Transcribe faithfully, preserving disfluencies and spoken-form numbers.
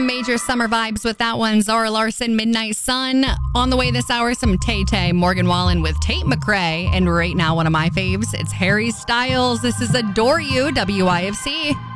Major summer vibes with that one. Zara Larson, Midnight Sun. On the way this hour, some Tay Tay, Morgan Wallen with Tate McRae. And right now, one of my faves, it's Harry Styles. This is Adore You, W I F C.